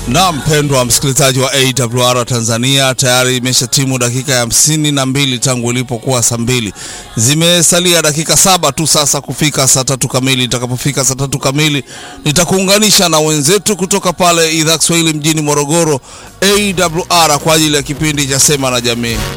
Na mpendwa msikilizaji wa AWR Tanzania, tayari imeshatimu dakika ya 52 tangu ilipokuwa saa 2. Zimesalia dakika 7 tu sasa kufika saa 3 kamili. Itakapofika saa 3 kamili nitakuunganisha na wenzetu kutoka pale idhaa Kiswahili mjini Morogoro, AWR, kwa ajili ya kipindi cha Sema na Jamii.